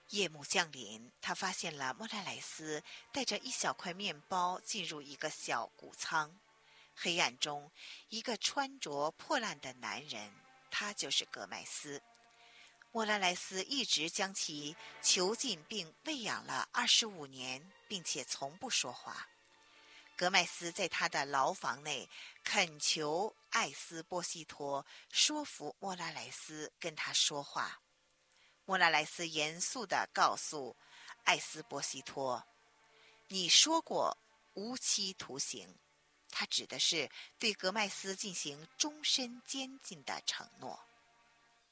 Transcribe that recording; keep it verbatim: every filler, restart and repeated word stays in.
夜幕降临，他发现了莫拉莱斯带着一小块面包进入一个小谷仓。黑暗中，一个穿着破烂的男人，他就是葛麦斯。莫拉莱斯一直将其囚禁并喂养了二十五年，并且从不说话。葛麦斯在他的牢房内恳求艾斯波西托说服莫拉莱斯跟他说话。莫拉莱斯严肃地告诉艾斯波西托：你说过无期徒刑，他指的是对格麦斯进行终身监禁的承诺。